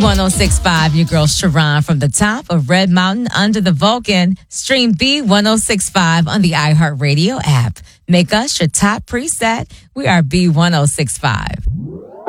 B1065, your girl Sharon from the top of Red Mountain under the Vulcan. Stream B1065 on the iHeartRadio app. Make us your top preset. We are B1065.